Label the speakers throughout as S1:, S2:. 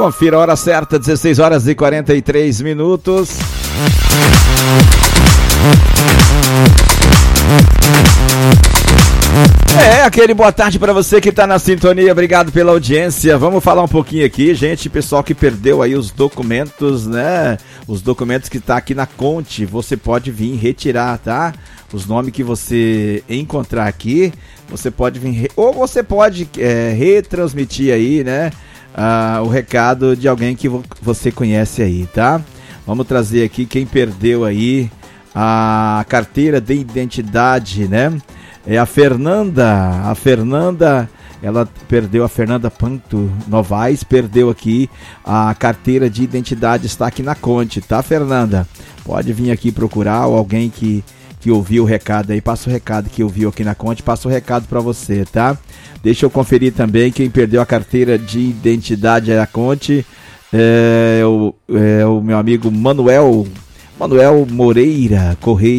S1: Confira a hora certa, 16 horas e 43 minutos. Aquele boa tarde para você que tá na sintonia, obrigado pela audiência. Vamos falar um pouquinho aqui, gente, pessoal que perdeu aí os documentos, né? Os documentos que tá aqui na Conte, você pode vir retirar, tá? Os nomes que você encontrar aqui, você pode vir, ou você pode retransmitir aí, né? O recado de alguém que você conhece aí, tá? Vamos trazer aqui quem perdeu aí a carteira de identidade, né? É a Fernanda, ela perdeu, a Fernanda Panto Novaes, perdeu aqui a carteira de identidade, está aqui na Conte, tá, Fernanda? Pode vir aqui procurar, ou alguém que ouviu o recado aí, passa o recado que ouviu aqui na Conte, passa o recado para você, tá? Deixa eu conferir também quem perdeu a carteira de identidade da Conte, o meu amigo Manuel Moreira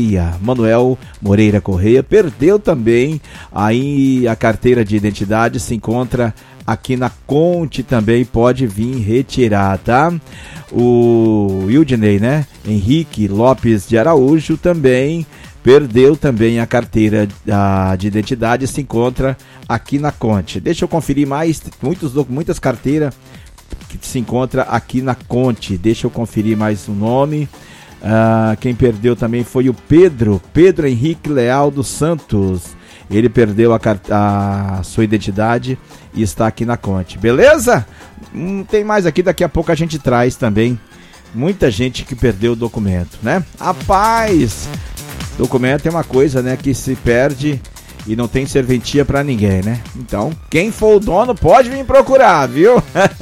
S1: Correia perdeu também aí a carteira de identidade, se encontra aqui na Conte também, pode vir retirar, tá? O Wildney, né? Henrique Lopes de Araújo também perdeu também a carteira de identidade, se encontra aqui na Conte. Deixa eu conferir mais, muitas carteiras que se encontra aqui na Conte, deixa eu conferir mais o nome. Quem perdeu também foi o Pedro Henrique Leal dos Santos. Ele perdeu a sua identidade e está aqui na Conte, beleza? Tem mais aqui, daqui a pouco a gente traz também muita gente que perdeu o documento, né? Rapaz, documento é uma coisa, né, que se perde e não tem serventia pra ninguém, né? Então, quem for o dono pode vir procurar, viu?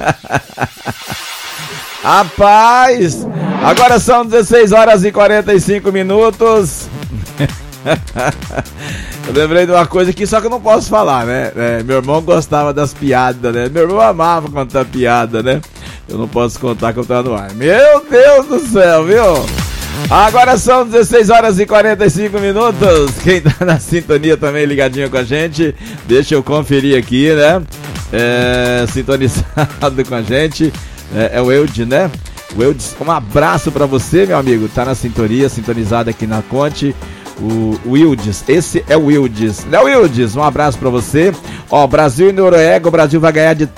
S1: Rapaz, agora são 16 horas e 45 minutos. Eu lembrei de uma coisa aqui, só que eu não posso falar, né? Meu irmão gostava das piadas, né? Meu irmão amava contar piada, né? Eu não posso contar que eu tô no ar. Meu Deus do céu, viu? Agora são 16 horas e 45 minutos. Quem tá na sintonia também ligadinho com a gente, deixa eu conferir aqui, né? Sintonizado com a gente. É o Eudes, né? O Eudes, um abraço pra você, meu amigo. Tá na sintonia, sintonizado aqui na Conte. O Wildes, esse é o Wildes. Léo Wildes, um abraço pra você. Ó, Brasil e Noruega, o Brasil vai ganhar de